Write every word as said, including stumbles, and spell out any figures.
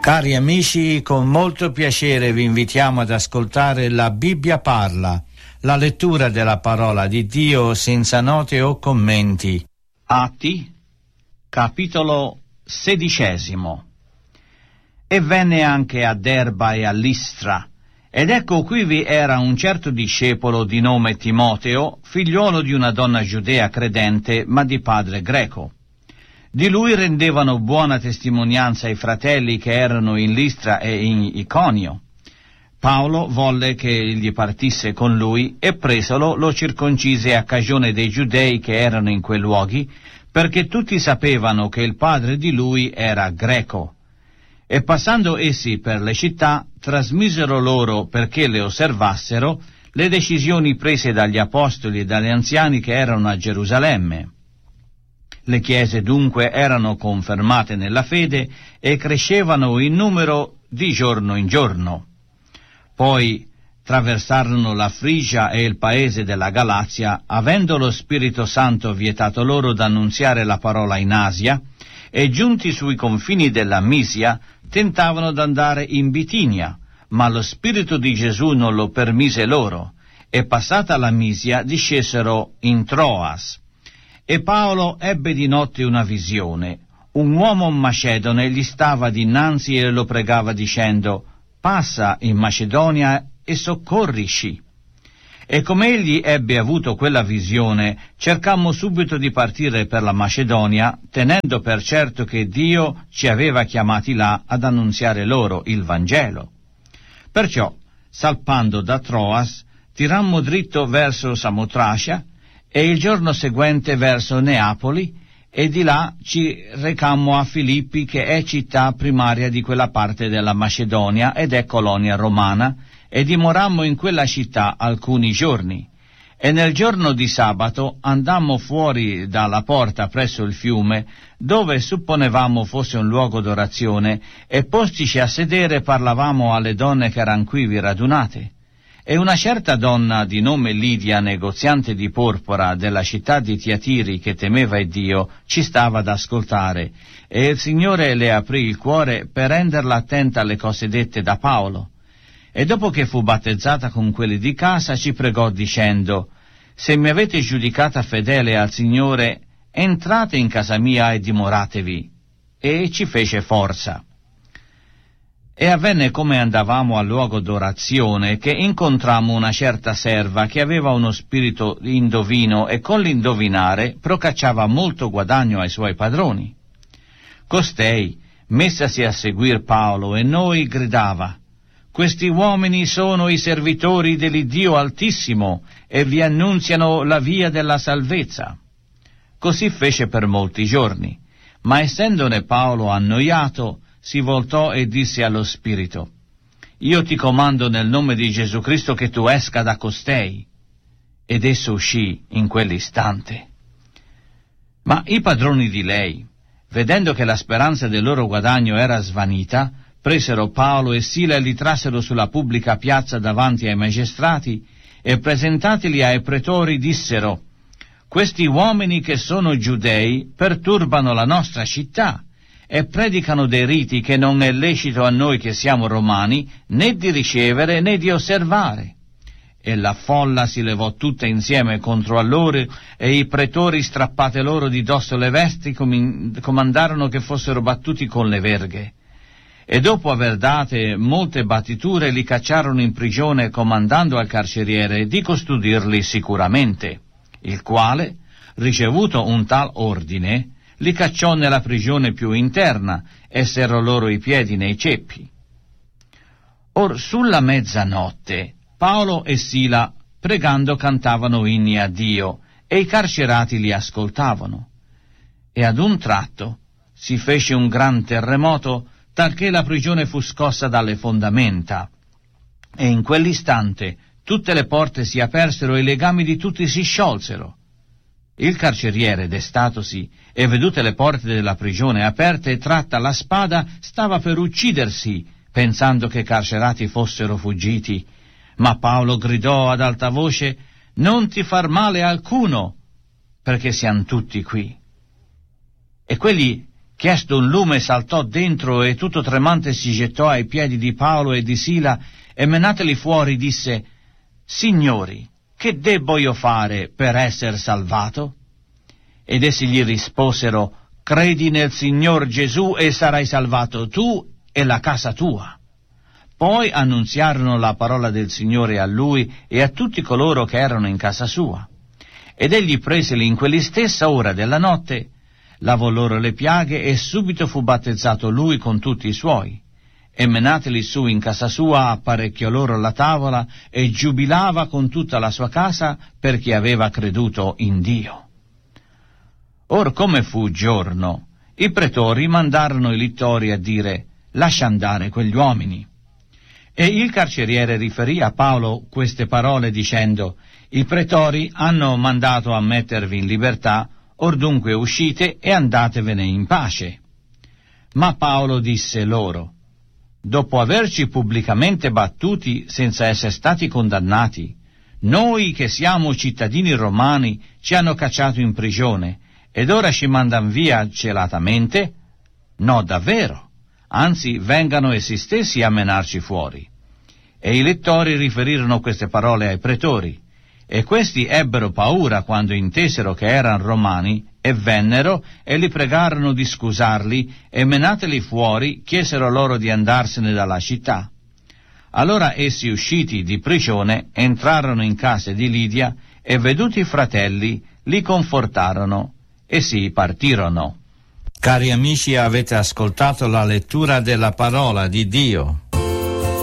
Cari amici, con molto piacere vi invitiamo ad ascoltare La Bibbia parla, la lettura della parola di Dio senza note o commenti. Atti, capitolo sedicesimo. E venne anche a Derba e a Listra, ed ecco qui vi era un certo discepolo di nome Timoteo, figliuolo di una donna giudea credente, ma di padre greco. Di lui rendevano buona testimonianza i fratelli che erano in Listra e in Iconio. Paolo volle che egli partisse con lui e presolo lo circoncise a cagione dei giudei che erano in quei luoghi, perché tutti sapevano che il padre di lui era greco. E passando essi per le città, trasmisero loro perché le osservassero le decisioni prese dagli apostoli e dagli anziani che erano a Gerusalemme. Le chiese dunque erano confermate nella fede e crescevano in numero di giorno in giorno. Poi traversarono la Frigia e il paese della Galazia, avendo lo Spirito Santo vietato loro d'annunziare la parola in Asia, e giunti sui confini della Misia tentavano d'andare in Bitinia, ma lo Spirito di Gesù non lo permise loro, e passata la Misia discesero in Troas. E Paolo ebbe di notte una visione. Un uomo macedone gli stava dinanzi e lo pregava dicendo: «Passa in Macedonia e soccorrici». E come egli ebbe avuto quella visione, cercammo subito di partire per la Macedonia, tenendo per certo che Dio ci aveva chiamati là ad annunziare loro il Vangelo. Perciò, salpando da Troas, tirammo dritto verso Samotracia, e il giorno seguente verso Neapoli, e di là ci recammo a Filippi, che è città primaria di quella parte della Macedonia ed è colonia romana, e dimorammo in quella città alcuni giorni. E nel giorno di sabato andammo fuori dalla porta presso il fiume, dove supponevamo fosse un luogo d'orazione, e postici a sedere parlavamo alle donne che eran quivi radunate. E una certa donna di nome Lidia, negoziante di porpora della città di Tiatiri, che temeva Dio, ci stava ad ascoltare, e il Signore le aprì il cuore per renderla attenta alle cose dette da Paolo. E dopo che fu battezzata con quelli di casa, ci pregò dicendo: «Se mi avete giudicata fedele al Signore, entrate in casa mia e dimoratevi». E ci fece forza. E avvenne come andavamo al luogo d'orazione, che incontrammo una certa serva che aveva uno spirito indovino e con l'indovinare procacciava molto guadagno ai suoi padroni. Costei, messasi a seguir Paolo e noi, gridava: «Questi uomini sono i servitori dell'Iddio Altissimo e vi annunziano la via della salvezza». Così fece per molti giorni, ma essendone Paolo annoiato, si voltò e disse allo spirito: «Io ti comando nel nome di Gesù Cristo che tu esca da costei». Ed esso uscì in quell'istante. Ma i padroni di lei, vedendo che la speranza del loro guadagno era svanita, presero Paolo e Sila e li trassero sulla pubblica piazza davanti ai magistrati, e presentatili ai pretori dissero: «Questi uomini che sono giudei perturbano la nostra città e predicano dei riti che non è lecito a noi che siamo romani né di ricevere né di osservare». E la folla si levò tutta insieme contro a loro, e i pretori, strappate loro di dosso le vesti, com- comandarono che fossero battuti con le verghe. E dopo aver date molte battiture li cacciarono in prigione, comandando al carceriere di custodirli sicuramente, il quale, ricevuto un tal ordine, li cacciò nella prigione più interna e serrò loro i piedi nei ceppi. Or sulla mezzanotte Paolo e Sila, pregando, cantavano inni a Dio, e i carcerati li ascoltavano. E ad un tratto si fece un gran terremoto, talché la prigione fu scossa dalle fondamenta, e in quell'istante tutte le porte si apersero e i legami di tutti si sciolsero. Il carceriere, destatosi e vedute le porte della prigione aperte e tratta la spada, stava per uccidersi, pensando che i carcerati fossero fuggiti. Ma Paolo gridò ad alta voce: «Non ti far male alcuno, perché siamo tutti qui». E quelli chiesto un lume, saltò dentro e tutto tremante si gettò ai piedi di Paolo e di Sila e menateli fuori disse: Signori, che debbo io fare per esser salvato? Ed essi gli risposero: credi nel Signor Gesù e sarai salvato tu e la casa tua. Poi annunziarono la parola del Signore a lui e a tutti coloro che erano in casa sua. Ed egli preseli in quell'istessa ora della notte, lavò loro le piaghe e subito fu battezzato lui con tutti i suoi. E menateli su in casa sua apparecchiò loro la tavola e giubilava con tutta la sua casa perché aveva creduto in Dio. Or come fu giorno, i pretori mandarono i littori a dire: lascia andare quegli uomini. E il carceriere riferì a Paolo queste parole dicendo: i pretori hanno mandato a mettervi in libertà, or dunque uscite e andatevene in pace. Ma Paolo disse loro: dopo averci pubblicamente battuti senza essere stati condannati, noi che siamo cittadini romani ci hanno cacciato in prigione, ed ora ci mandan via celatamente? No, davvero. Anzi, vengano essi stessi a menarci fuori. E i lettori riferirono queste parole ai pretori, e questi ebbero paura quando intesero che erano romani, e vennero e li pregarono di scusarli, e menateli fuori chiesero loro di andarsene dalla città. Allora essi, usciti di prigione, entrarono in casa di Lidia, e veduti i fratelli li confortarono, e si partirono. Cari amici, avete ascoltato la lettura della parola di Dio.